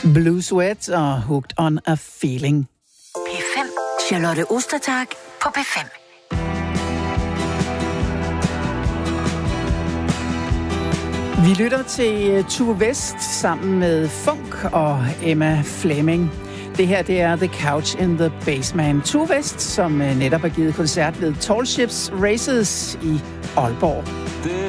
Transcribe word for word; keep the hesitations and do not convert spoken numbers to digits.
Blue Sweat og Hooked on a Feeling. P fem. Charlotte Ostertag på P fem. Vi lytter til Tue West sammen med Funk og Emma Fleming. Det her, det er The Couch in the Basement. Tue West, som netop har givet koncert ved Tall Ships Races i Aalborg.